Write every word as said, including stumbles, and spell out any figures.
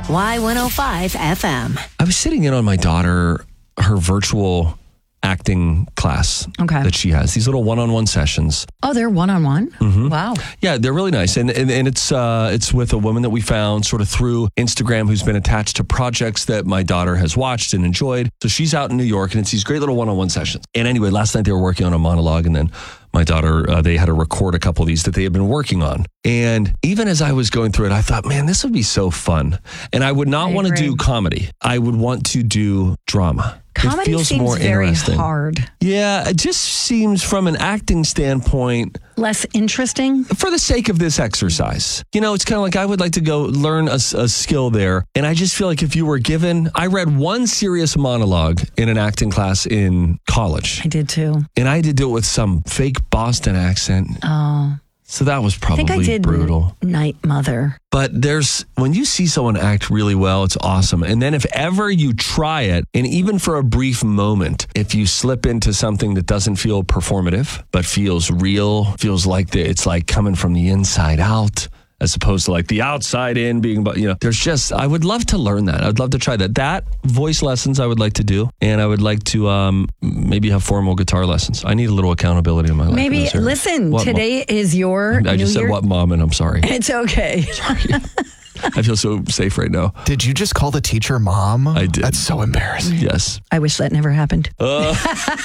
Y one oh five F M. I was sitting in on my daughter, her virtual acting class Okay. that she has. These little one-on-one sessions. Oh, they're one-on-one? Mm-hmm. Wow. Yeah, they're really nice. And and, and it's uh, it's with a woman that we found sort of through Instagram who's been attached to projects that my daughter has watched and enjoyed. So she's out in New York, and it's these great little one-on-one sessions. And anyway, last night they were working on a monologue, and then my daughter, uh, they had to record a couple of these that they had been working on. And even as I was going through it, I thought, man, this would be so fun. And I would not I want to agree. do comedy. I would want to do drama. Comedy it feels seems more very interesting. hard. Yeah, it just seems from an acting standpoint, Less interesting? for the sake of this exercise. You know, it's kind of like I would like to go learn a, a skill there. And I just feel like if you were given, I read one serious monologue in an acting class in college. I did too. And I had to do it with some fake Boston accent. Oh. So that was I probably think I did brutal. Night Mother. But there's, when you see someone act really well, it's awesome. And then if ever you try it, and even for a brief moment, if you slip into something that doesn't feel performative, but feels real, feels like the, it's like coming from the inside out, as opposed to like the outside in being, but you know, there's just, I would love to learn that. I'd love to try that. That voice lessons I would like to do. And I would like to um, maybe have formal guitar lessons. I need a little accountability in my life. in Maybe, this area. listen, What, today Mom? is your I New just said Year. what, Mom, and I'm sorry. It's okay. I feel so safe right now. Did you just call the teacher mom? I did. That's so embarrassing. Yes. I wish that never happened. Uh,